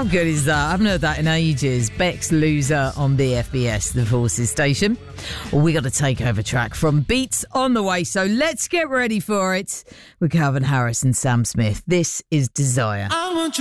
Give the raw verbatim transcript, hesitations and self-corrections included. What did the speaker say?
How good is that? I haven't heard that in ages. Beck's Loser on B F B S, the Forces station. Well, we got a takeover track from Beats on the way, so let's get ready for it with Calvin Harris and Sam Smith. This is Desire. I want